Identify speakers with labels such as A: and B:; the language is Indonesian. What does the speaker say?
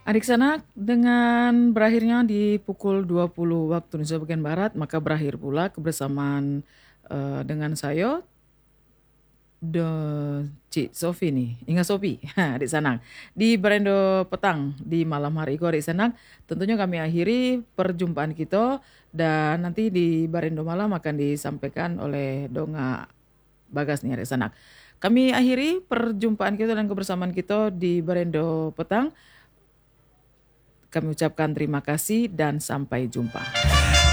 A: Adik sanak, dengan berakhirnya di pukul 20 waktu Indonesia bagian Barat, maka berakhir pula kebersamaan dengan saya, Cik Sofi nih, Inga Sofi, adik sanak. Di Berendo Petang, di malam hari itu adik sanak, tentunya kami akhiri perjumpaan kita dan nanti di Barendo Malam akan disampaikan oleh Donga Bagas nih adik sanak. Kami akhiri perjumpaan kita dan kebersamaan kita di Barendo Petang. Kami ucapkan terima kasih dan sampai jumpa.